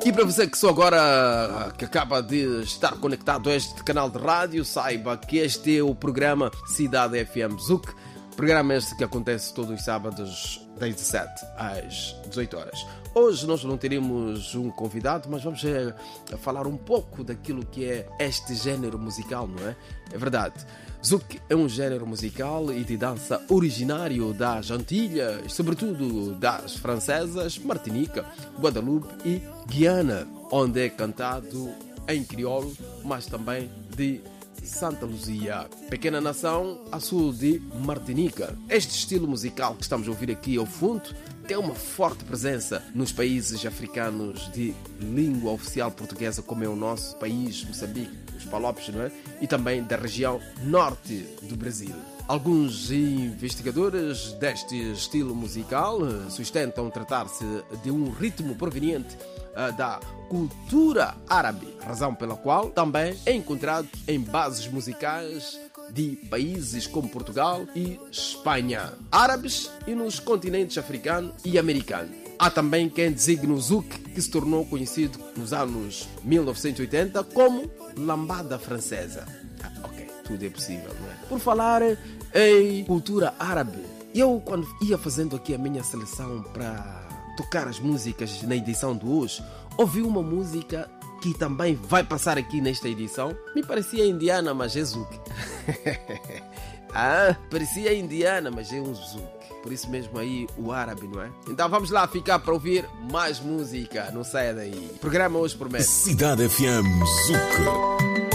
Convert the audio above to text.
E para você que só agora que acaba de estar conectado a este canal de rádio, saiba que este é o programa Cidade FM Zouk. Programa este que acontece todos os sábados das 17 às 18 horas. Hoje nós não teremos um convidado, mas vamos falar um pouco daquilo que é este género musical, não é? É verdade. Zouk é um género musical e de dança originário das Antilhas, sobretudo das francesas, Martinica, Guadalupe e Guiana, onde é cantado em crioulo, mas também de Santa Luzia, pequena nação a sul de Martinica. Este estilo musical que estamos a ouvir aqui ao fundo tem uma forte presença nos países africanos de língua oficial portuguesa, como é o nosso país, Moçambique, os Palopes, não é? E também da região norte do Brasil. Alguns investigadores deste estilo musical sustentam tratar-se de um ritmo proveniente da cultura árabe, razão pela qual também é encontrado em bases musicais de países como Portugal e Espanha, árabes e nos continentes africano e americano. Há também quem designe o Zouk, que se tornou conhecido nos anos 1980 como lambada francesa. Ok, tudo é possível, não é? Por falar em cultura árabe, eu quando ia fazendo aqui a minha seleção para tocar as músicas na edição de hoje, ouvi uma música que também vai passar aqui nesta edição. Me parecia indiana, mas é Zouk. Parecia indiana, mas é um Zouk. Por isso mesmo aí o árabe, não é? Então vamos lá ficar para ouvir mais música. Não saia daí. O programa hoje promete. Cidade FM Zouk.